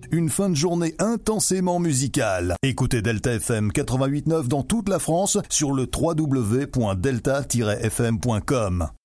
une fin de journée intensément musicale. Écoutez Delta FM 88.9 dans toute la France sur le www.delta-fm.com.